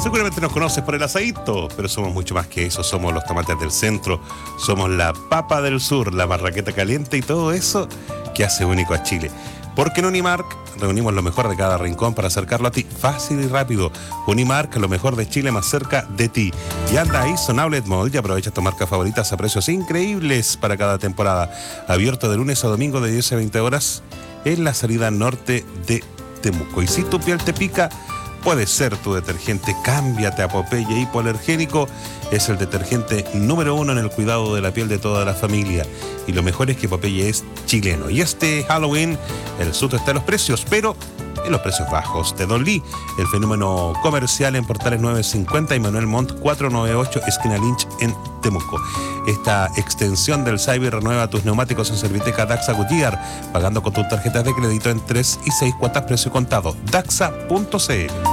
Seguramente nos conoces por el asadito, pero somos mucho más que eso. Somos los tomates del centro, somos la papa del sur, la marraqueta caliente y todo eso que hace único a Chile. Porque en Unimark reunimos lo mejor de cada rincón para acercarlo a ti fácil y rápido. Unimark, lo mejor de Chile más cerca de ti. Y anda ahí, son Outlet Mall y aprovecha tus marcas favoritas a precios increíbles para cada temporada. Abierto de lunes a domingo de 10 a 20 horas en la salida norte de Temuco. Y si tu piel te pica, puede ser tu detergente. Cámbiate a Popeye Hipoalergénico. Es el detergente número 1 en el cuidado de la piel de toda la familia. Y lo mejor es que Popeye es chileno. Y este Halloween, el susto está en los precios, pero en los precios bajos. De Don Lee, el fenómeno comercial en Portales 950 y Manuel Montt 498, esquina Lynch en Temuco. Esta extensión del Cyber renueva tus neumáticos en Serviteca Daxa Goodyear, pagando con tus tarjetas de crédito en 3 y 6 cuotas precio contado. Daxa.cl.